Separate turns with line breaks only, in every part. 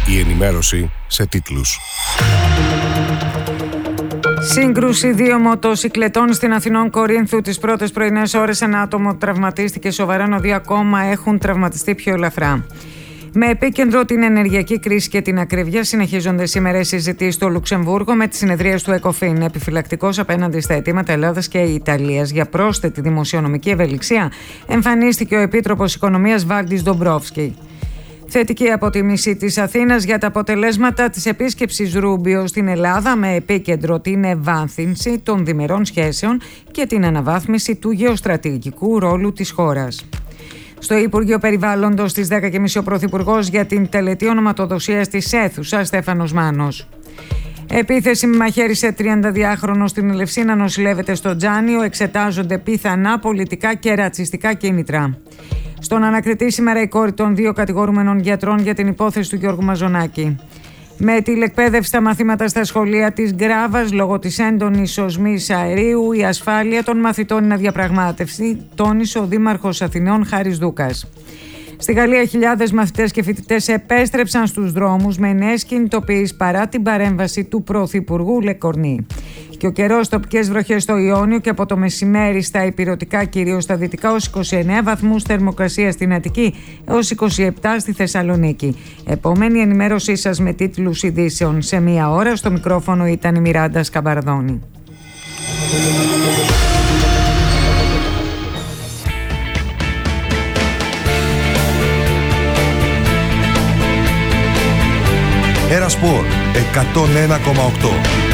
Η ενημέρωση σε τίτλους.
Σύγκρουση δύο μοτοσικλετών στην Αθηνών Κορίνθου τις πρώτες πρωινές ώρες. Ένα άτομο τραυματίστηκε σοβαρά, ενώ δύο ακόμα έχουν τραυματιστεί πιο ελαφρά. Με επίκεντρο την ενεργειακή κρίση και την ακρίβεια, συνεχίζονται σήμερα οι συζητήσεις στο Λουξεμβούργο με τις συνεδρίες του ΕΚΟΦΗΝ. Επιφυλακτικός απέναντι στα αιτήματα Ελλάδας και Ιταλίας για πρόσθετη δημοσιονομική ευελιξία, εμφανίστηκε ο Επίτροπος Οικονομίας Βάλντις Ντομπρόφσκι. Θετική αποτίμηση της Αθήνας για τα αποτελέσματα της επίσκεψης Ρούμπιο στην Ελλάδα, με επίκεντρο την ευάνθυνση των διμερών σχέσεων και την αναβάθμιση του γεωστρατηγικού ρόλου της χώρας. Στο Υπουργείο Περιβάλλοντος στις 10.30 ο Πρωθυπουργός για την τελετή ονοματοδοσίας της αίθουσας Στέφανος Μάνος. Επίθεση με μαχαίρι σε 32χρονο στην Ελευσίνα νοσηλεύεται στο Τζάνιο. Εξετάζονται πιθανά πολιτικά και ρατσιστικά κίνητρα. Στον ανακριτή σήμερα η κόρη των δύο κατηγορούμενων γιατρών για την υπόθεση του Γιώργου Μαζονάκη. Με τηλεκπαίδευση στα μαθήματα στα σχολεία της Γκράβας λόγω της έντονης οσμής αερίου, η ασφάλεια των μαθητών είναι αδιαπραγμάτευση, τόνισε ο Δήμαρχος Αθηνών Χάρης Δούκας. Στη Γαλλία, χιλιάδες μαθητές και φοιτητές επέστρεψαν στους δρόμους με νέες κινητοποιήσεις παρά την παρέμβαση του Πρωθυπουργού Λεκορνή. Και ο καιρός, τοπικές βροχές στο Ιόνιο και από το μεσημέρι στα ηπειρωτικά, κυρίως στα δυτικά, ως 29 βαθμούς θερμοκρασία στην Αττική έως 27 στη Θεσσαλονίκη. Επόμενη ενημέρωσή σας με τίτλους ειδήσεων σε μία ώρα. Στο μικρόφωνο ήταν η Μιράντα Σκαμπαρδόνη.
Ένα Σπορ 101,8.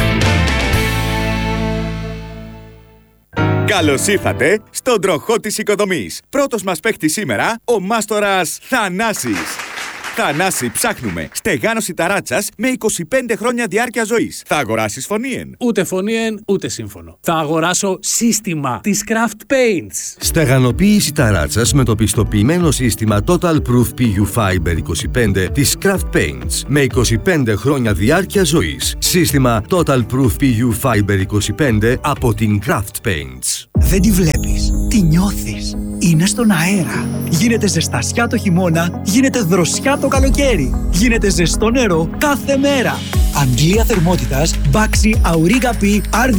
Καλώς ήρθατε στον τροχό της οικοδομής. Πρώτος μας παίκτης σήμερα, ο μάστορας Θανάσης. Θανάση, ψάχνουμε στεγάνωση ταράτσας με 25 χρόνια διάρκεια ζωής. Θα αγοράσεις φωνήεν?
Ούτε φωνήεν, ούτε σύμφωνο. Θα αγοράσω σύστημα της Craft Paints.
Στεγανοποίηση ταράτσας με το πιστοποιημένο σύστημα Total Proof PU Fiber 25 της Craft Paints με 25 χρόνια διάρκεια ζωής. Σύστημα Total Proof PU Fiber 25 από την Craft Paints.
Δεν τη βλέπεις, τη νιώθεις. Είναι στον αέρα. Γίνεται ζεστασιά το χειμώνα, γίνεται δροσιά το καλοκαίρι. Γίνεται ζεστό νερό κάθε μέρα. Αντλία θερμότητας Baxi Auriga P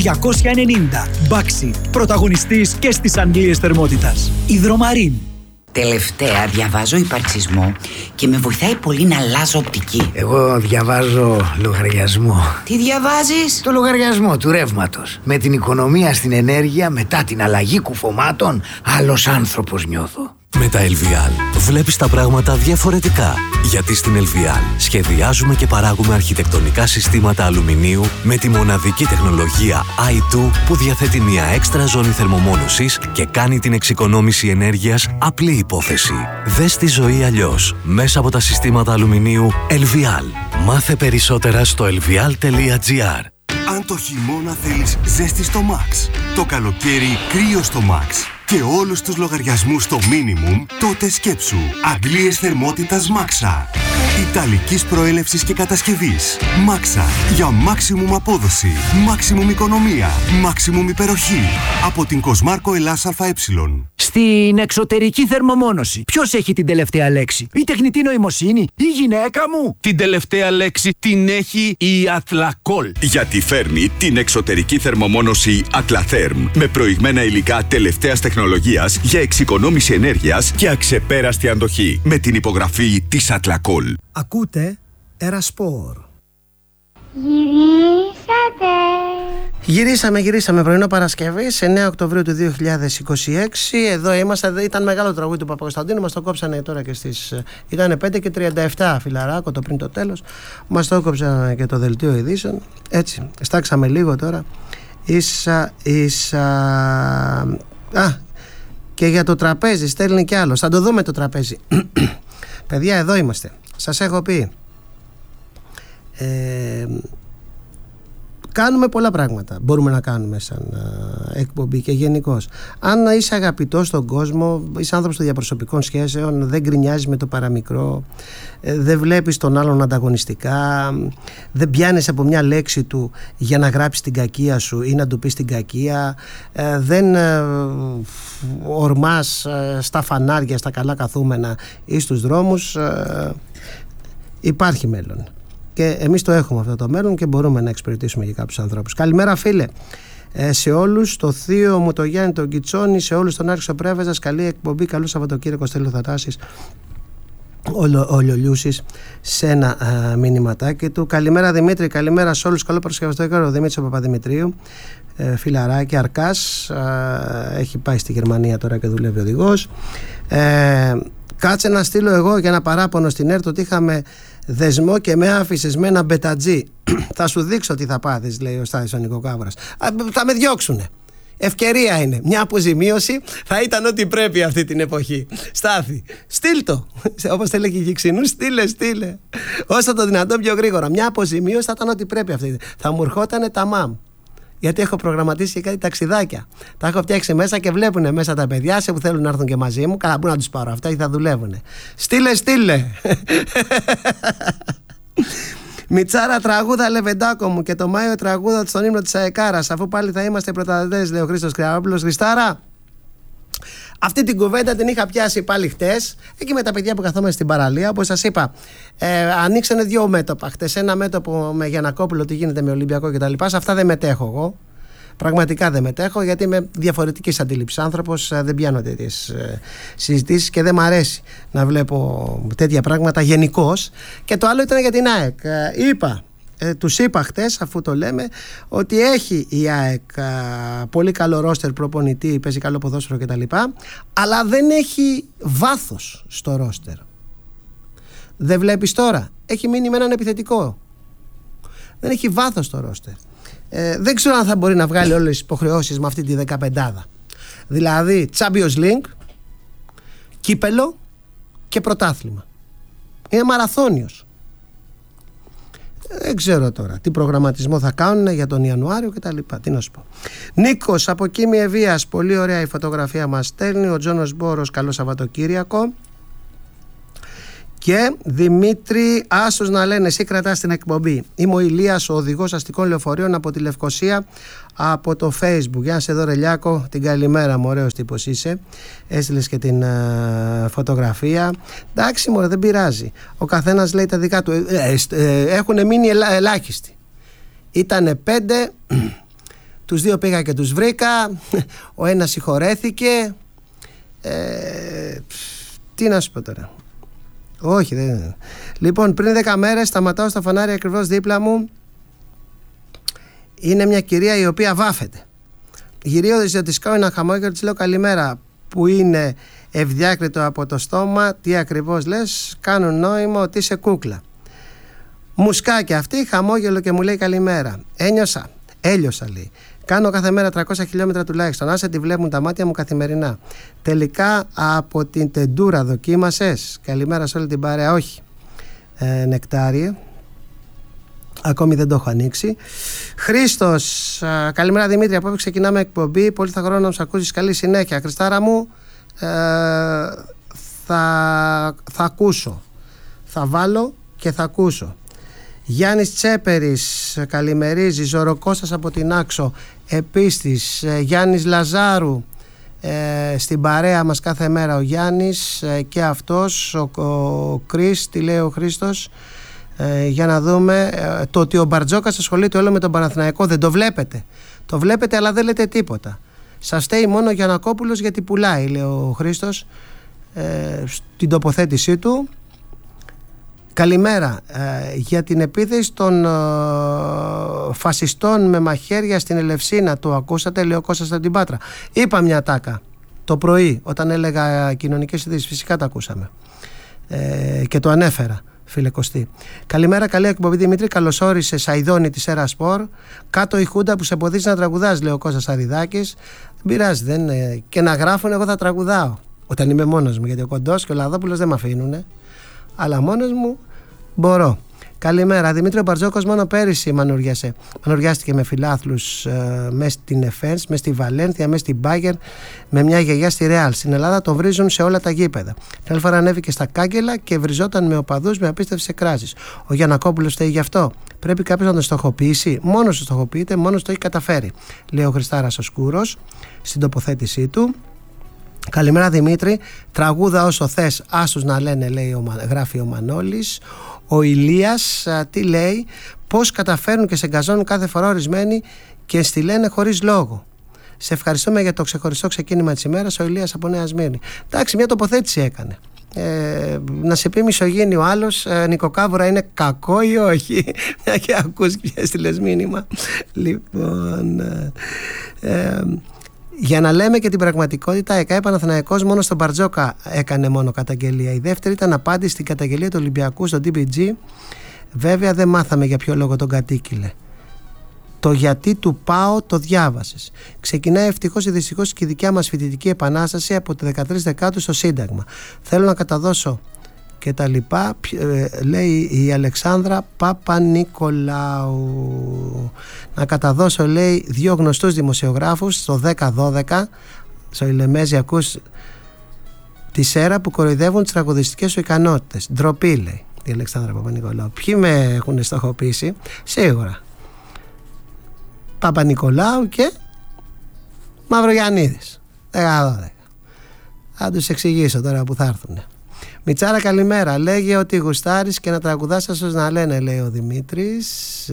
R290. Baxi, πρωταγωνιστής και στις αντλίες θερμότητας. Υδρομαρίν.
Τελευταία διαβάζω υπαρξισμό και με βοηθάει πολύ να αλλάζω οπτική.
Εγώ διαβάζω λογαριασμό.
Τι διαβάζεις?
Το λογαριασμό του ρεύματος. Με την οικονομία στην ενέργεια μετά την αλλαγή κουφωμάτων, άλλος άνθρωπος νιώθω.
Με τα LVL βλέπεις τα πράγματα διαφορετικά. Γιατί στην LVL σχεδιάζουμε και παράγουμε αρχιτεκτονικά συστήματα αλουμινίου με τη μοναδική τεχνολογία i2 που διαθέτει μια έξτρα ζώνη θερμομόνωσης και κάνει την εξοικονόμηση ενέργειας απλή υπόθεση. Δες τη ζωή αλλιώς μέσα από τα συστήματα αλουμινίου LVL. Μάθε περισσότερα στο lvl.gr.
Αν το χειμώνα θέλεις ζέστη στο Max, το καλοκαίρι κρύο στο Max και όλους τους λογαριασμούς στο minimum, τότε σκέψου αντλίες θερμότητας Maxa. Ιταλικής προέλευσης και κατασκευής. Maxa, για maximum απόδοση, maximum οικονομία, maximum υπεροχή. Από την Κοσμάρκο Ελλάς ΑΕ.
Στην εξωτερική θερμομόνωση, ποιος έχει την τελευταία λέξη? Η τεχνητή νοημοσύνη, η γυναίκα μου?
Την τελευταία λέξη την έχει η Athlacol.
Γιατί φέρνει την εξωτερική θερμομόνωση Atlatherm με προηγμένα υλικά τελευταίας τεχνολογίας για εξοικονόμηση ενέργειας και αξεπέραστη αντοχή. Με την υπογραφή της Athlacol.
Ακούτε Ερασπορ. Γυρίσαμε πρωινό Παρασκευή, 9 Οκτωβρίου του 2026. Εδώ είμαστε, ήταν μεγάλο τραγούδι του Παπακοσταντίνου. Μας το κόψανε τώρα και στις... Ήταν 5 και 37 φιλαράκο το πριν το τέλος. Μας το κόψανε και το δελτίο ειδήσεων. Έτσι, στάξαμε λίγο τώρα. Και για το τραπέζι στέλνει κι άλλος. Θα το δούμε το τραπέζι. Παιδιά, εδώ είμαστε. Σας έχω πει. Κάνουμε πολλά πράγματα. Μπορούμε να κάνουμε σαν εκπομπή και γενικώς. Αν είσαι αγαπητός στον κόσμο, είσαι άνθρωπος των διαπροσωπικών σχέσεων, δεν γκρινιάζεις με το παραμικρό, δεν βλέπεις τον άλλον ανταγωνιστικά, δεν πιάνεις από μια λέξη του για να γράψεις την κακία σου ή να του πεις την κακία, δεν ορμάς στα φανάρια, στα καλά καθούμενα ή στους δρόμους, Υπάρχει μέλλον. Και εμείς το έχουμε αυτό το μέλλον και μπορούμε να εξυπηρετήσουμε και κάποιους ανθρώπους. Καλημέρα, φίλε. Σε όλους, το θείο μου, το Γιάννη, τον Κιτσόνη, σε όλους τον Άρχισο Πρέβεζας. Καλή εκπομπή, καλό Σαββατοκύριακο. Στέλνει ο Θανάσης, ο Λιολιούσης, σε ένα μηνυματάκι του. Καλημέρα, Δημήτρη, καλημέρα σε όλους. Καλό Παρασκευαστικό, Δημήτρης ο Παπαδημητρίου. Φιλαράκι, Αρκάς, έχει πάει στη Γερμανία τώρα και δουλεύει οδηγός. Κάτσε να στείλω εγώ για ένα παράπονο στην ΕΡΤ ότι είχαμε δεσμό και με άφησες με ένα μπετατζή. Θα σου δείξω τι θα πάθεις, λέει ο Στάθης ο Νικοκάβρας. Θα με διώξουνε. Ευκαιρία είναι. Μια αποζημίωση θα ήταν ό,τι πρέπει αυτή την εποχή. Στάθη, στείλ το. Όπως τα έλεγε η Κυξινού, στείλε. Όσο το δυνατόν πιο γρήγορα. Μια αποζημίωση θα ήταν ό,τι πρέπει αυτή. Θα μου ερχότανε τα μαμ. Γιατί έχω προγραμματίσει και κάτι ταξιδάκια. Τα έχω φτιάξει μέσα και βλέπουν μέσα τα παιδιά σε που θέλουν να έρθουν και μαζί μου. Καλά, πού να τους πάρω αυτά ή θα δουλεύουν. Στείλε. Μιτσάρα τραγούδα Λεβεντάκο μου και το Μάιο τραγούδα στον ύμνο της Αεκάρας. Αφού πάλι θα είμαστε πρωταθλητές, λέει ο Χρήστος Κρυαβόπουλος. Χριστάρα, αυτή την κουβέντα την είχα πιάσει πάλι χτες, εκεί με τα παιδιά που καθόμαστε στην παραλία. Όπως σας είπα, ανοίξανε δύο μέτωπα χτες. Ένα μέτωπο με Γιαννακόπουλο, τι γίνεται με Ολυμπιακό κτλ. Σε αυτά δεν μετέχω εγώ. Πραγματικά δεν μετέχω, γιατί είμαι διαφορετικής αντίληψης άνθρωπος. Δεν πιάνω τέτοιες συζητήσεις και δεν μ' αρέσει να βλέπω τέτοια πράγματα γενικώς. Και το άλλο ήταν για την ΑΕΚ. Τους είπα χτες, αφού το λέμε, ότι έχει η ΑΕΚ πολύ καλό ρόστερ, προπονητή, παίζει καλό ποδόσφαιρο κτλ. Αλλά δεν έχει βάθος στο ρόστερ. Δεν βλέπεις τώρα? Έχει μείνει με έναν επιθετικό. Δεν έχει βάθος στο ρόστερ. Δεν ξέρω αν θα μπορεί να βγάλει όλες τις υποχρεώσεις με αυτή τη 15. Δηλαδή Champions League, κύπελο και πρωτάθλημα. Είναι μαραθώνιος. Δεν ξέρω τώρα τι προγραμματισμό θα κάνουν για τον Ιανουάριο και τα λοιπά. Τι να σου πω. Νίκος από Κίμη Ευβίας, πολύ ωραία η φωτογραφία μας στέλνει. Ο Τζόνος Μπόρος, καλό Σαββατοκύριακο. Και Δημήτρη, άσως να λένε, εσύ κρατάς την εκπομπή. Είμαι ο Ηλίας, ο οδηγός αστικών λεωφορείων από τη Λευκοσία, από το Facebook. Για να σε δω, Ρελιάκο, την καλημέρα μου, ωραίος τύπος είσαι. Έστειλες και την φωτογραφία. Εντάξει μωρέ, δεν πειράζει. Ο καθένας λέει τα δικά του. Έχουν μείνει ελάχιστοι. Ήτανε 5, τους 2 πήγα και τους βρήκα. Ο ένας συγχωρέθηκε. Τι να σου πω τώρα. Όχι, δεν. Λοιπόν, πριν 10 μέρες σταματάω στα φανάρια ακριβώς δίπλα μου. Είναι μια κυρία η οποία βάφεται. Γυρίζω της κάνω ένα χαμόγελο, της λέω καλημέρα, που είναι ευδιάκριτο από το στόμα. Τι ακριβώς λες? Κάνουν νόημα ότι είσαι κούκλα. Μουσκάκι αυτή, χαμόγελο και μου λέει καλημέρα. Έλειωσα λέει. Κάνω κάθε μέρα 300 χιλιόμετρα τουλάχιστον. Άσε τη βλέπουν τα μάτια μου καθημερινά. Τελικά από την Τεντούρα δοκίμασες? Καλημέρα σε όλη την παρέα. Όχι, νεκτάριε. Ακόμη δεν το έχω ανοίξει. Χρήστος, καλημέρα Δημήτρη. Από όπου ξεκινάμε εκπομπή. Πολύ θα χρόνο να σου ακούσεις. Καλή συνέχεια. Χριστάρα μου, θα ακούσω. Θα βάλω και θα ακούσω. Γιάννης Τσέπερης καλημερίζει. Ζωροκώστας από την Άξο επίσης. Γιάννης Λαζάρου στην παρέα μας κάθε μέρα ο Γιάννης και αυτός. Ο Κρίς, τι λέει ο Χρήστος? Για να δούμε. Το ότι ο Μπαρτζόκας ασχολείται όλο με τον Παναθηναϊκό δεν το βλέπετε? Το βλέπετε αλλά δεν λέτε τίποτα. Σας φταίει μόνο ο Γιαννακόπουλος γιατί πουλάει, λέει ο Χρήστος στην τοποθέτησή του. Καλημέρα. Για την επίθεση των φασιστών με μαχαίρια στην Ελευσίνα, το ακούσατε? Λέει ο Κώστας από την Πάτρα. Είπα μια τάκα το πρωί όταν έλεγα κοινωνικές ειδήσεις. Φυσικά τα ακούσαμε και το ανέφερα, φίλε Κωστή. Καλημέρα, καλή εκπομπή Δημήτρη. Καλώς όρισες Σαϊδόνη της Έρα Σπορ. Κάτω η Χούντα που σε εμποδίζει να τραγουδάς, λέει ο Κώστας Αριδάκης. Δεν πειράζει, και να γράφουν, εγώ θα τραγουδάω όταν είμαι μόνος μου, γιατί ο Κοντός και ο Λαδόπουλος δεν με αφήνουνε. Αλλά μόνος μου μπορώ. Καλημέρα. Δημήτρη, ο Μπαρτζόκος μόνο πέρυσι μανουριάστηκε με φιλάθλους μέσα στην Εφένς, μέσα στη Βαλένθια, μέσα στην Μπάγερ, με μια γιαγιά στη Ρεάλ. Στην Ελλάδα το βρίζουν σε όλα τα γήπεδα. Την άλλη φορά ανέβηκε στα κάγκελα και βριζόταν με οπαδούς με απίστευτες εκράσεις. Ο Γιαννακόπουλος φταίει γι' αυτό? Πρέπει κάποιος να το στοχοποιήσει? Μόνος το στοχοποιείται, μόνος το έχει καταφέρει, λέει ο Χριστάρας ο Σκούρος στην τοποθέτησή του. Καλημέρα Δημήτρη, τραγούδα όσο θες, άσους να λένε, λέει, γράφει ο Μανώλης. Ο Ηλίας τι λέει? Πώς καταφέρουν και σε εγκαζώνουν κάθε φορά ορισμένοι και στη λένε χωρίς λόγο. Σε ευχαριστούμε για το ξεχωριστό ξεκίνημα της ημέρας. Ο Ηλίας από Νέα Σμύρνη. Εντάξει, μια τοποθέτηση έκανε. Να σε πει μισογίνη ο άλλος, Νικοκάβουρα είναι κακό ή όχι? Μια και ακούς και έστειλες μήνυμα. Λοιπόν, για να λέμε και την πραγματικότητα, ΕΚΑΕ Παναθηναϊκός μόνο στον Μπαρτζόκα έκανε μόνο καταγγελία. Η δεύτερη ήταν απάντηση στην καταγγελία του Ολυμπιακού στο DBG. Βέβαια δεν μάθαμε για ποιο λόγο τον κατοίκηλε. Το γιατί του ΠΑΟ το διάβασες. Ξεκινάει ευτυχώς ή δυστυχώς και η δικιά μας φοιτητική επανάσταση από το 13 Δεκάτου στο Σύνταγμα. Θέλω να καταδώσω και τα λοιπά, λέει η Αλεξάνδρα Παπα-Νικολάου. Να καταδώσω, λέει, 2 γνωστούς δημοσιογράφους στο 10-12 στο Ηλεμέζι, ακούς τη σέρα που κοροϊδεύουν τις τραγουδιστικές σου ικανότητες. Ντροπή, λέει η Αλεξάνδρα Παπα-Νικολάου. Ποιοι με έχουν στοχοποιήσει? Σίγουρα Παπα-Νικολάου και Μαυρογιαννίδης. 10-12. Θα τους εξηγήσω τώρα που θα έρθουν. Μιτσάρα καλημέρα, λέγε ότι γουστάρεις και να τραγουδάς άσως να λένε, λέει ο Δημήτρης.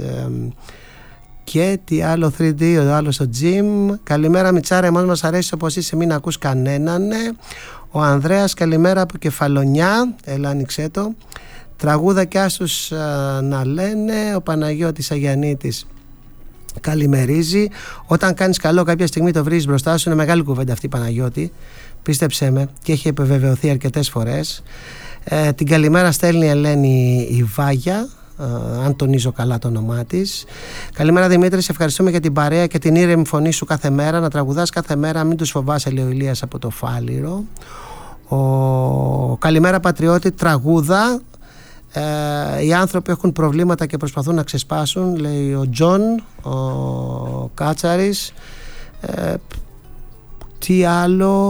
Και τι άλλο, 3D, ο άλλος στο gym. Καλημέρα Μιτσάρα, εμάς μας αρέσει όπως είσαι, μην ακούς κανέναν. Ο Ανδρέας καλημέρα από Κεφαλονιά, έλα άνοιξέ το. Τραγούδα κι άσους να λένε. Ο Παναγιώτης Αγιαννίτης καλημερίζει. Όταν κάνεις καλό κάποια στιγμή το βρίζεις μπροστά σου. Είναι μεγάλη κουβέντα αυτή, Παναγιώτη, πίστεψέ με, και έχει επιβεβαιωθεί αρκετές φορές. Την καλημέρα στέλνει η Ελένη η Βάγια, αν τονίζω καλά το όνομά της. Καλημέρα Δημήτρη, σε ευχαριστούμε για την παρέα και την ήρεμη φωνή σου κάθε μέρα. Να τραγουδάς κάθε μέρα, μην τους φοβάσαι, λέει ο Ηλίας από το Φάληρο. Καλημέρα Πατριώτη, τραγούδα. Οι άνθρωποι έχουν προβλήματα και προσπαθούν να ξεσπάσουν, λέει ο Τζον, ο Κάτσαρης. Τι άλλο,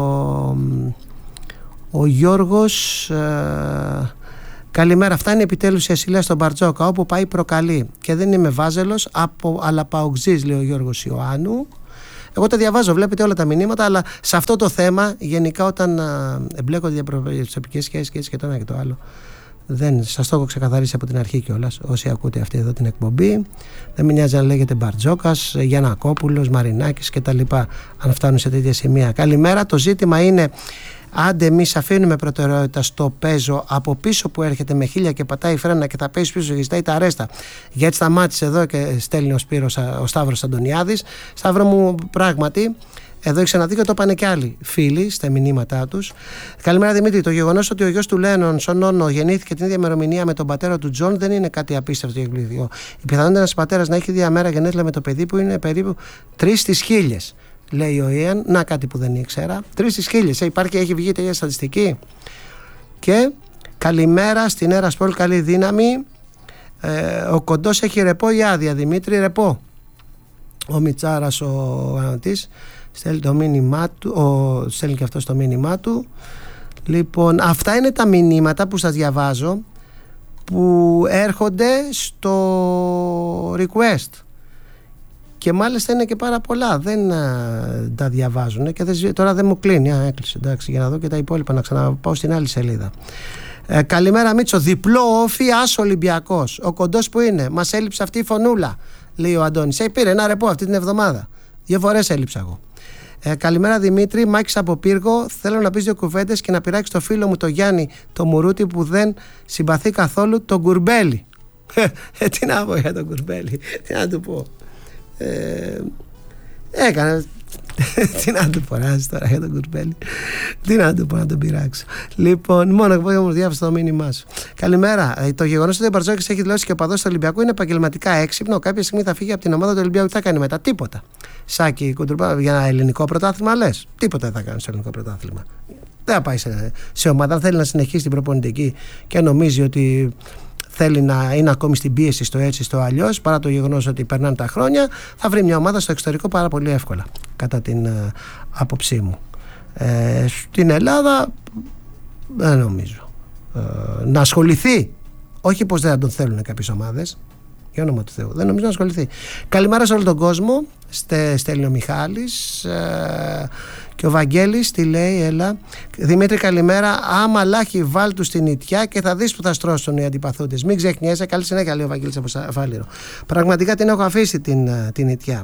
ο Γιώργος. Καλημέρα, φτάνει επιτέλους η ασυλία στον Μπαρτζόκα, όπου πάει προκαλεί. Και δεν είμαι βάζελος, αλλά παοξής, λέει ο Γιώργος Ιωάννου. Εγώ τα διαβάζω, βλέπετε όλα τα μηνύματα, αλλά σε αυτό το θέμα, γενικά όταν εμπλέκονται διαπροσωπικές σχέσεις και το ένα και το άλλο, δεν σας το έχω ξεκαθαρίσει από την αρχή κιόλας. Όσοι ακούτε αυτή εδώ την εκπομπή, δεν με νοιάζει αν λέγεται Μπαρτζόκας, Γιαννακόπουλος, Μαρινάκης κτλ. Αν φτάνουν σε τέτοια σημεία. Καλημέρα. Το ζήτημα είναι, άντε εμείς αφήνουμε προτεραιότητα στο παίζω από πίσω που έρχεται με 1000 και πατάει φρένα και θα πέσει πίσω και ζητάει τα αρέστα. Γιατί σταμάτησε εδώ και στέλνει ο Σταύρος Αντωνιάδης. Σταύρο μου, πράγματι. Εδώ έχει ξαναδεί και το είπανε και άλλοι φίλοι στα μηνύματά τους. Καλημέρα Δημήτρη. Το γεγονός ότι ο γιος του Λένον, Σον, γεννήθηκε την ίδια ημερομηνία με τον πατέρα του Τζον δεν είναι κάτι απίστευτο και εκπληκτικό. Η πιθανότητα ένας πατέρας να έχει ίδια μέρα γενέθλια με το παιδί που είναι περίπου 3 στις 1000. Λέει ο Ιαν, να κάτι που δεν ήξερα. 3 στις 1000. Υπάρχει, έχει βγει τέτοια στατιστική. Και καλημέρα στην Έρα Σπορ, καλή δύναμη. Ο Κοντός έχει ρεπό ή άδεια, Δημήτρη? Ρεπό. Ο Μιτσάρας, ο γραμματής, στέλνει το μήνυμά του, στέλνει και αυτό το μήνυμά του. Λοιπόν, αυτά είναι τα μηνύματα που σας διαβάζω που έρχονται στο request. Και μάλιστα είναι και πάρα πολλά. Δεν τα διαβάζουν και τώρα δεν μου κλείνει. Έκλεισε, εντάξει, για να δω και τα υπόλοιπα, να ξαναπάω στην άλλη σελίδα. Καλημέρα Μίτσο, διπλό όφι, άσο Ολυμπιακός. Ο Κοντός που είναι, μας έλειψε αυτή η φωνούλα, λέει ο Αντώνης. Πήρε ένα ρεπό αυτή την εβδομάδα. 2 φορές έλειψα εγώ. Καλημέρα Δημήτρη, Μάκης από Πύργο. Θέλω να πεις 2 κουβέντες και να πειράξεις το φίλο μου το Γιάννη, το Μουρούτη, που δεν συμπαθεί καθόλου, τον Κουρμπέλη. Τι να πω για τον Κουρμπέλη, τι να του πω. Έκανε. Τι να του φοράσει τώρα για τον Κουρμπέλη. Τι να του πω να τον πειράξω. Λοιπόν, μόνο εγώ μου διάβασα το μήνυμά σου. Καλημέρα. Το γεγονός ότι ο Μπαρτζόκης έχει δηλώσει και ο παδός του Ολυμπιακού είναι επαγγελματικά έξυπνο. Κάποια στιγμή θα φύγει από την ομάδα του Ολυμπιακού. Τι θα κάνει μετά? Τίποτα. Σάκη Κουντουρμπά, για ένα ελληνικό πρωτάθλημα λες? Τίποτα δεν θα κάνει στο ελληνικό πρωτάθλημα. Δεν θα πάει σε ομάδα. Αν θέλει να συνεχίσει την προπονητική και νομίζει ότι θέλει να είναι ακόμη στην πίεση, στο έτσι, στο αλλιώς, παρά το γεγονός ότι περνάνε τα χρόνια, θα βρει μια ομάδα στο εξωτερικό πάρα πολύ εύκολα, κατά την άποψή μου. Στην Ελλάδα δεν νομίζω να ασχοληθεί. Όχι πως δεν τον θέλουν κάποιες ομάδες, Για όνομα του Θεού. Δεν νομίζω να ασχοληθεί. Καλημέρα σε όλο τον κόσμο. Στέλνει ο Μιχάλης. Και ο Βαγγέλης τι λέει, έλα. Δημήτρη, καλημέρα. Άμα λάχει, βάλ του στην νητιά και θα δεις που θα στρώσουν οι αντιπαθούντες. Μην ξεχνιέσαι. Καλή συνέχεια, λέει ο Βαγγέλης από Φάληρο. Πραγματικά την έχω αφήσει την νητιά.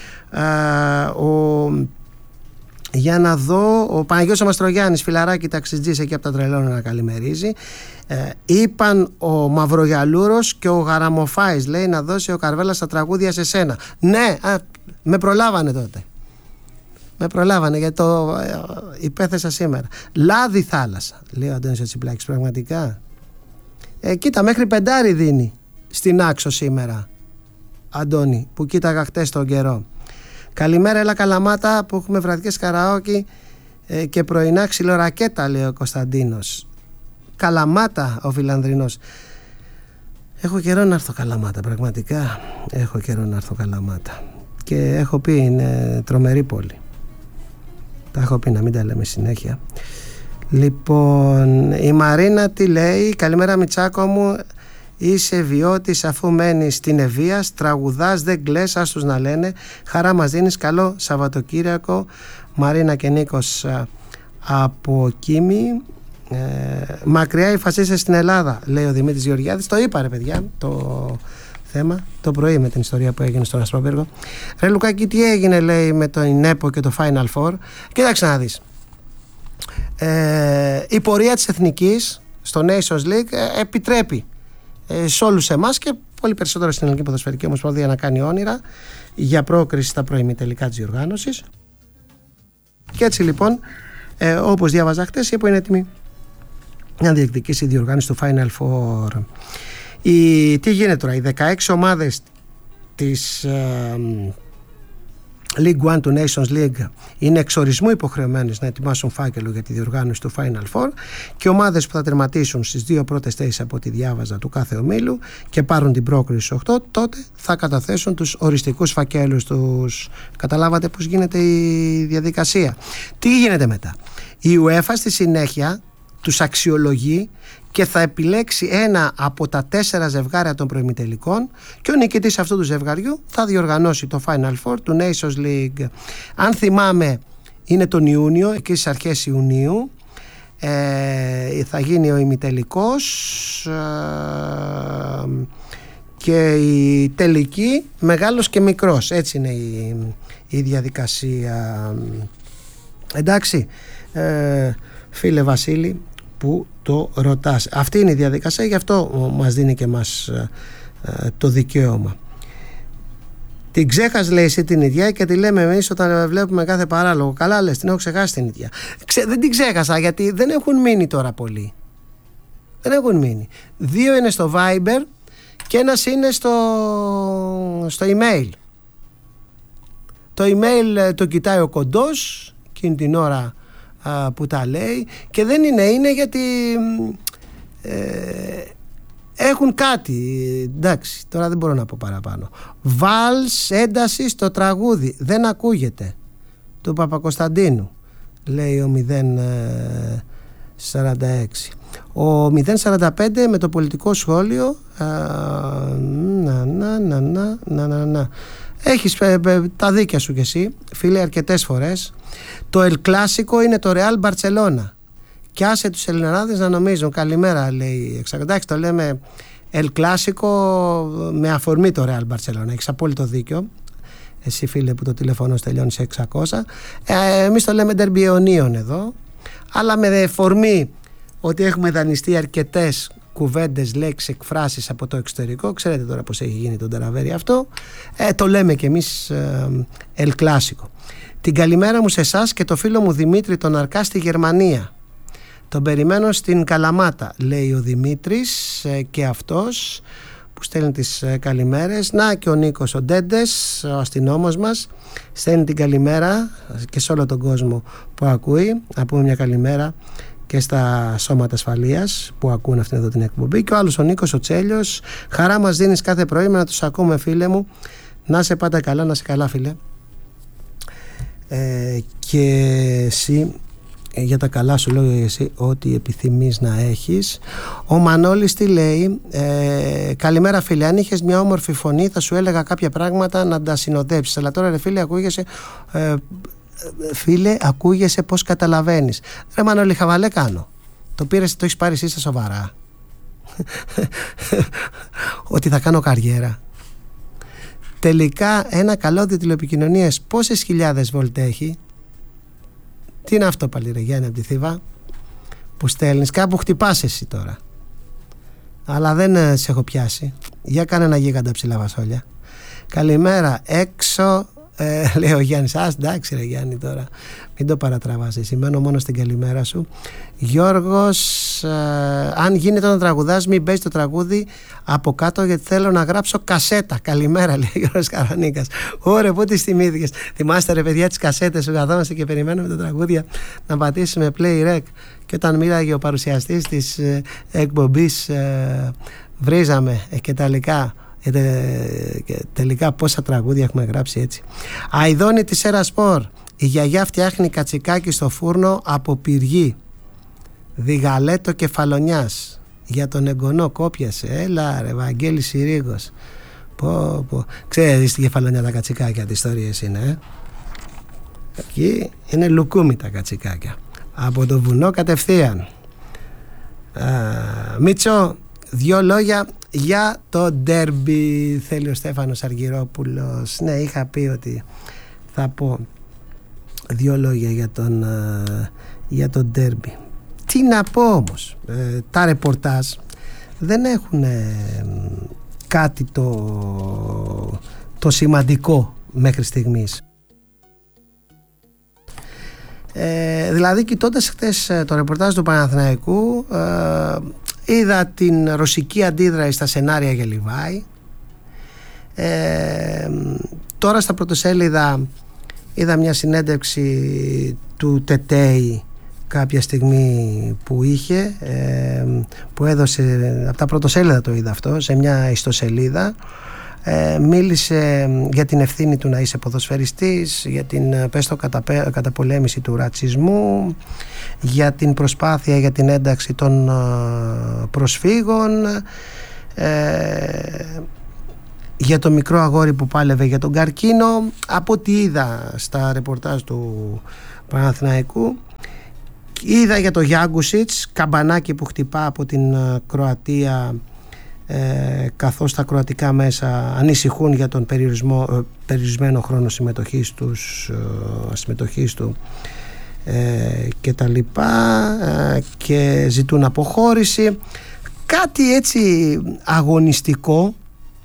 Για να δω, ο Παναγιώτης ο Μαστρογιάννης, φιλαράκι ταξιτζής εκεί από τα Τρελώνα, να καλημερίζει. Είπαν ο Μαυρογιαλούρος και ο Γαραμοφάης, λέει, να δώσει ο Καρβέλας τα τραγούδια σε σένα. Ναι, με προλάβανε τότε. Με προλάβανε γιατί το υπέθεσα σήμερα. Λάδι θάλασσα, λέει ο Αντώνης ο Τσιπλάκης, πραγματικά. Κοίτα, μέχρι 5 δίνει στην Άξο σήμερα, Αντώνη, που κοίταγα χτες τον καιρό. Καλημέρα, έλα Καλαμάτα, που έχουμε βραδικές καραόκι και πρωινά ξυλορακέτα, λέει ο Κωνσταντίνος. Καλαμάτα, ο Φιλανδρινός. Έχω καιρό να έρθω Καλαμάτα, πραγματικά. Έχω καιρό να έρθω Καλαμάτα. Και έχω πει, είναι τρομερή πόλη. Τα έχω πει, να μην τα λέμε συνέχεια. Λοιπόν, η Μαρίνα τι λέει? Καλημέρα Μιτσάκο μου. Είσαι βιώτης αφού μένεις στην Ευβίας, τραγουδάς, δεν κλαις, άστους να λένε. Χαρά μας δίνεις, καλό Σαββατοκύριακο. Μαρίνα και Νίκος από Κίμη. Μακριά οι φασίστες στην Ελλάδα, λέει ο Δημήτρης Γεωργιάδης. Το είπα ρε παιδιά το θέμα το πρωί με την ιστορία που έγινε στον Ασπρόπυργο. Ρε Λουκάκη, τι έγινε, λέει, με το ΙΝΕΠΟ και το Final Four? Κοίταξε να δεις. Η πορεία της Εθνικής στο Nations League επιτρέπει σε όλους εμάς και πολύ περισσότερο στην Ελληνική Ποδοσφαιρική Ομοσπονδία να κάνει όνειρα για πρόκριση στα προημιτελικά της διοργάνωσης. Και έτσι λοιπόν, όπως διάβαζα χτες, η ΕΠΟ είναι έτοιμη να διεκδικήσει η διοργάνωση του Final Four. Τι γίνεται τώρα? Οι 16 ομάδες της League One του Nations League είναι εξορισμού υποχρεωμένες να ετοιμάσουν φάκελο για τη διοργάνωση του Final Four, και ομάδες που θα τερματίσουν στις 2 πρώτες θέσεις από ό,τι διάβαζα του κάθε ομίλου και πάρουν την πρόκριση στους 8, τότε θα καταθέσουν τους οριστικούς φακέλους τους. Καταλάβατε πώς γίνεται η διαδικασία? Τι γίνεται μετά? Η UEFA στη συνέχεια τους αξιολογεί και θα επιλέξει ένα από τα 4 ζευγάρια των προημιτελικών, και ο νικητής αυτού του ζευγαριού θα διοργανώσει το Final Four του Nations League. Αν θυμάμαι, είναι τον Ιούνιο, εκεί στις αρχές Ιουνίου θα γίνει ο ημιτελικός και η τελική, μεγάλος και μικρός. Έτσι είναι η διαδικασία. Εντάξει, φίλε Βασίλη, που το ρωτάς. Αυτή είναι η διαδικασία, γι' αυτό μας δίνει και μας το δικαίωμα. Την ξέχας, λέει, εσύ την ίδια, και τη λέμε εμείς όταν βλέπουμε κάθε παράλογο. Καλά λες, την έχω ξεχάσει την ίδια. Δεν την ξέχασα γιατί δεν έχουν μείνει τώρα πολλοί. Δεν έχουν μείνει. 2 είναι στο Viber και ένας είναι στο email. Το email το κοιτάει ο κοντός εκείνη την ώρα που τα λέει, και δεν είναι γιατί έχουν κάτι. Εντάξει, τώρα δεν μπορώ να πω παραπάνω. Βάλς ένταση στο τραγούδι, δεν ακούγεται, του Παπακοσταντίνου, λέει ο 046. Ο 045 με το πολιτικό σχόλιο. Έχεις τα δίκια σου κι εσύ, φίλε, αρκετές φορές. Το El Clásico είναι το Real Barcelona. Και άσε τους Ελληναράδες να νομίζουν. Καλημέρα, λέει. Εντάξει, το λέμε El Clásico με αφορμή το Real Barcelona. Έχεις απόλυτο δίκιο. Εσύ, φίλε, που το τηλεφωνό τελειώνει σε 600. Εμείς το λέμε Derby Αιωνίων εδώ. Αλλά με φορμή ότι έχουμε δανειστεί αρκετές κουβέντες, λέξεις, εκφράσεις από το εξωτερικό. Ξέρετε τώρα πως έχει γίνει το ταραβέρι αυτό. Το λέμε κι εμείς El Clásico. Την καλημέρα μου σε εσάς και το φίλο μου Δημήτρη τον Αρκά στη Γερμανία. Τον περιμένω στην Καλαμάτα, λέει ο Δημήτρης, και αυτός που στέλνει τις καλημέρες. Να, και ο Νίκος ο Ντέντες, ο αστυνόμος μας, στέλνει την καλημέρα και σε όλο τον κόσμο που ακούει. Να πούμε μια καλημέρα και στα σώματα ασφαλείας που ακούν αυτήν εδώ την εκπομπή. Και ο άλλος ο Νίκος ο Τσέλιος. Χαρά μας δίνεις κάθε πρωί να τους ακούμε, φίλε μου. Να σε πάντα καλά, να σε καλά, φίλε. Και εσύ για τα καλά σου λέω εσύ ό,τι επιθυμείς να έχεις. Ο Μανώλης τι λέει? Καλημέρα φίλε, αν είχες μια όμορφη φωνή θα σου έλεγα κάποια πράγματα να τα συνοδέψεις, αλλά τώρα ρε φίλε ακούγεσαι πως καταλαβαίνεις. Ρε Μανώλη, χαβαλέ κάνω. Το έχεις πάρει εσύ στα σοβαρά? Ότι θα κάνω καριέρα? Τελικά ένα καλώδιο τηλεοπικοινωνίας πόσες χιλιάδες βολτ έχει? Τι είναι αυτό πάλι ρε Γιάννη από τη Θήβα που στέλνεις? Κάπου χτυπάς εσύ τώρα, αλλά δεν σε έχω πιάσει. Για κάνε ένα γίγαντα ψηλά βασόλια. Καλημέρα έξω, λέει ο Γιάννης. Εντάξει ρε Γιάννη, τώρα μην το παρατραβάς εσύ, μένω μόνο στην καλημέρα σου. Γιώργος, αν γίνεται να τραγουδάς μην παίζει το τραγούδι από κάτω γιατί θέλω να γράψω κασέτα. Καλημέρα, λέει ο Γιώργος Καρανίκας. Ωραία, πού τις θυμήθηκες? Θυμάστε ρε παιδιά τις κασέτες που καθόμαστε και περιμένουμε τα τραγούδια να πατήσουμε play rec, και όταν μίλαγε ο παρουσιαστής της εκπομπής βρίζαμε και τελικά πόσα τραγούδια έχουμε γράψει έτσι. Αηδόνη της Σέρα Σπορ. Η γιαγιά φτιάχνει κατσικάκι στο φούρνο από πυργή, διγαλέτο κεφαλονιάς. Για τον εγγονό κόπιασε. Έλα ρε Βαγγέλη Συρίγος. Ξέρεις την κεφαλονιά τα κατσικάκια, τις ιστορίες είναι εκεί είναι λουκούμι τα κατσικάκια. Από το βουνό κατευθείαν. Μίτσο, 2 λόγια για το ντέρμπι, θέλει ο Στέφανος Αργυρόπουλος. Ναι, είχα πει ότι θα πω 2 λόγια για το ντέρμπι. Τι να πω όμως, τα ρεπορτάζ δεν έχουν κάτι το σημαντικό μέχρι στιγμής. Δηλαδή κοιτώντας χτες το ρεπορτάζ του Παναθηναϊκού, είδα την ρωσική αντίδραση στα σενάρια για Λιβάη. Τώρα στα πρωτοσέλιδα είδα μια συνέντευξη του Τετέι κάποια στιγμή που έδωσε, από τα πρωτοσέλιδα το είδα αυτό, σε μια ιστοσελίδα. Μίλησε για την ευθύνη του να είσαι ποδοσφαιριστής, για την καταπολέμηση του ρατσισμού, για την προσπάθεια για την ένταξη των προσφύγων, για το μικρό αγόρι που πάλευε για τον καρκίνο. Από ό,τι είδα στα ρεπορτάζ του Παναθηναϊκού, είδα για το Γιάγκουσιτς, καμπανάκι που χτυπά από την Κροατία, καθώς τα κροατικά μέσα ανησυχούν για τον περιορισμένο χρόνο συμμετοχής του και τα λοιπά, και ζητούν αποχώρηση. Κάτι έτσι αγωνιστικό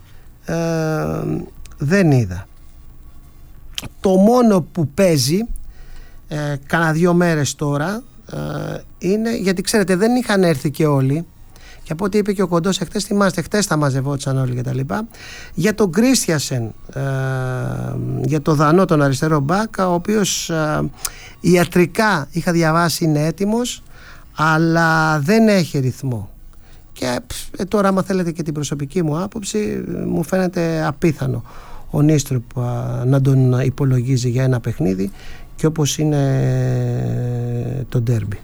δεν είδα. Το μόνο που παίζει κάνα 2 μέρες τώρα είναι, γιατί ξέρετε δεν είχαν έρθει και όλοι, και από ό,τι είπε και ο Κοντός εχθές, θυμάστε, χθες τα μαζευόντουσαν όλοι και τα λοιπά, για τον Κρίστιασεν, για το Δανό, τον αριστερό μπάκα, ο οποίος ιατρικά είχα διαβάσει είναι έτοιμος, αλλά δεν έχει ρυθμό. Και τώρα, άμα θέλετε και την προσωπική μου άποψη, μου φαίνεται απίθανο ο Νίστρουπ να τον υπολογίζει για ένα παιχνίδι, και όπως είναι το ντέρμπι.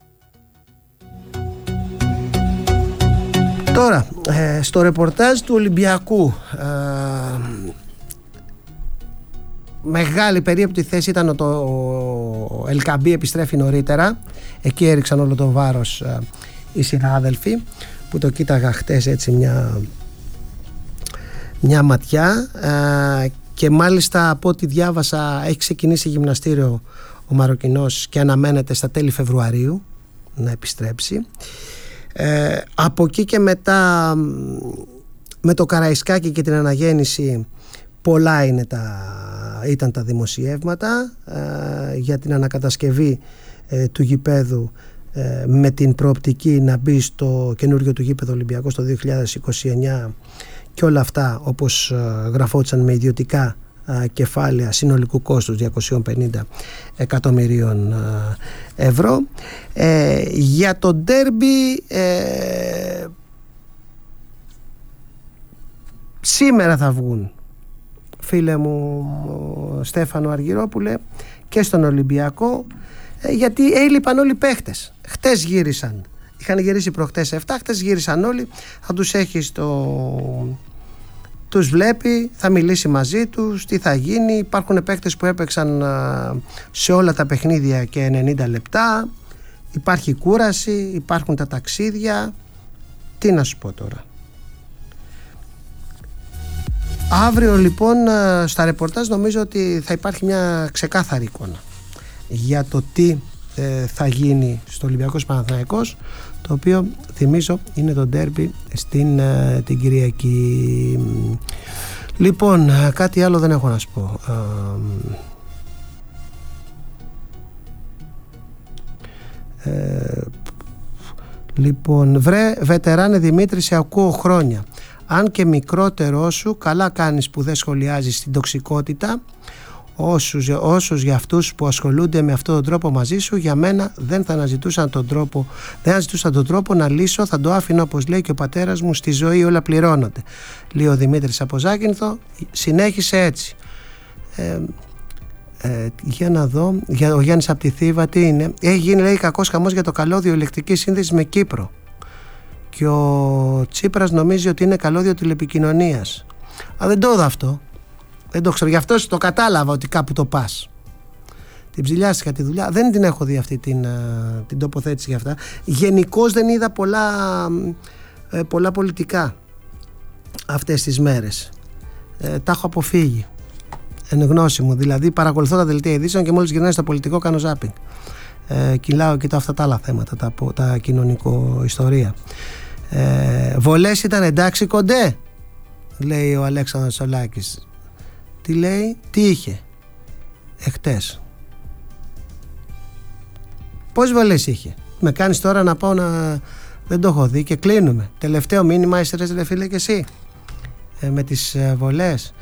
Τώρα, στο ρεπορτάζ του Ολυμπιακού, μεγάλη περίπτωση θέση ήταν ο Ελκαμπή, επιστρέφει νωρίτερα. Εκεί έριξαν όλο το βάρος οι συνάδελφοι, που το κοίταγα χτες έτσι μια ματιά, και μάλιστα από ό,τι διάβασα έχει ξεκινήσει γυμναστήριο ο Μαροκινός και αναμένεται στα τέλη Φεβρουαρίου να επιστρέψει. Από εκεί και μετά, με το Καραϊσκάκι και την αναγέννηση, πολλά ήταν τα δημοσιεύματα για την ανακατασκευή του γηπέδου, με την προοπτική να μπει στο καινούριο του γήπεδο Ολυμπιακό στο 2029, και όλα αυτά όπως γραφόντουσαν με ιδιωτικά κεφάλαια συνολικού κόστους 250 εκατομμυρίων ευρώ. Για το ντέρμπι, σήμερα θα βγουν, φίλε μου Στέφανο Αργυρόπουλε, και στον Ολυμπιακό γιατί έλειπαν όλοι οι παίχτες. Χτες γύρισαν. Είχαν γυρίσει προχτές 7, χτες γύρισαν όλοι. Θα τους έχει τους βλέπει, θα μιλήσει μαζί τους, τι θα γίνει. Υπάρχουν παίκτες που έπαιξαν σε όλα τα παιχνίδια και 90 λεπτά. Υπάρχει κούραση, υπάρχουν τα ταξίδια. Τι να σου πω τώρα. Αύριο λοιπόν στα ρεπορτάζ νομίζω ότι θα υπάρχει μια ξεκάθαρη εικόνα για το τι θα γίνει στο Ολυμπιακός Παναθηναϊκός, το οποίο θυμίζω είναι το ντέρμπι την Κυριακή. Λοιπόν, κάτι άλλο δεν έχω να σου πω. Λοιπόν, βρε βετεράνε Δημήτρη, σε ακούω χρόνια. Αν και μικρότερό σου, καλά κάνεις που δεν σχολιάζεις την τοξικότητα. Όσους για αυτούς που ασχολούνται με αυτόν τον τρόπο μαζί σου, για μένα δεν αναζητούσαν τον τρόπο να λύσω, θα το άφηνα όπως λέει και ο πατέρας μου, στη ζωή όλα πληρώνονται. Λέει ο Δημήτρης από Ζάκυνθο, συνέχισε έτσι. Για να δω, ο Γιάννης από τη Θήβα τι είναι. Έχει γίνει, λέει, κακός χαμός για το καλώδιο ηλεκτρική σύνδεση με Κύπρο. Και ο Τσίπρας νομίζει ότι είναι καλώδιο τηλεπικοινωνίας. Δεν το είδα αυτό. Δεν το ξέρω. Γι' αυτό το κατάλαβα ότι κάπου το πας. Την ψηλιάστηκα τη δουλειά. Δεν την έχω δει αυτή την τοποθέτηση για αυτά. Γενικώς δεν είδα πολλά πολιτικά αυτές τις μέρες. Τα έχω αποφύγει. Εν γνώση μου. Δηλαδή παρακολουθώ τα δελτία ειδήσεων και μόλις γυρνάει στο πολιτικό κάνω ζάπινγκ. Κυλάω, κοιτάω αυτά τα άλλα θέματα, τα κοινωνικό ιστορία. Βολές ήταν εντάξει κοντέ, λέει ο Αλέξανδρος Σολάκης. Τι λέει, τι είχε εχτες? Πώς βολές είχε? Με κάνεις τώρα να πάω να... Δεν το έχω δει και κλείνουμε. Τελευταίο μήνυμα είσαι ρε φίλε και εσύ με τις βολές.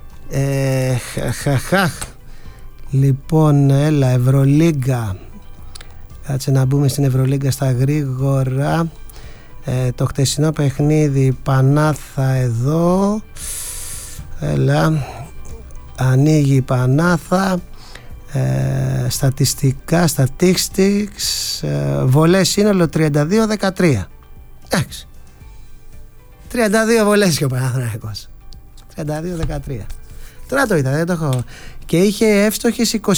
Λοιπόν, έλα, Ευρωλίγκα. Κάτσε να μπούμε στην Ευρωλίγκα στα γρήγορα. Το χτεσινό παιχνίδι, Πανάθα εδώ. Έλα, ανοίγει η Πανάθα. Στατιστικά, statistics, βολές σύνολο 32-13. Εντάξει, 32 βολές και ο Παναθηναϊκός. 32-13. Τώρα το είδα, δεν το έχω. Και είχε εύστοχες 21.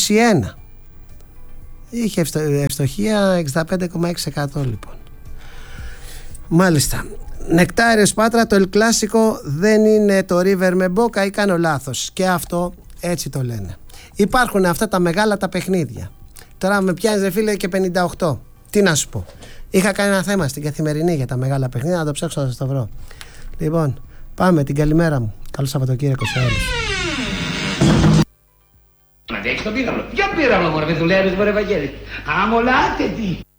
Είχε ευστοχία 65,6% λοιπόν. Μάλιστα. Νεκτάριος Πάτρα, το El Clásico δεν είναι το River με Boca ή κάνω λάθος? Και αυτό έτσι το λένε. Υπάρχουν αυτά τα μεγάλα τα παιχνίδια. Τώρα με πιάνεις ρε φίλε και 58. Τι να σου πω. Είχα κάνει ένα θέμα στην Καθημερινή για τα μεγάλα παιχνίδια, να το ψάξω να σας το βρω. Λοιπόν, πάμε, την καλημέρα μου. Καλό Σαββατοκύριακο σε όλους.
Να δείξει το πύραυλο. Ποιο πύραυλο μωρέ, δεν δουλεύεις μωρέ Βαγγέλη? Αμολάτε τι.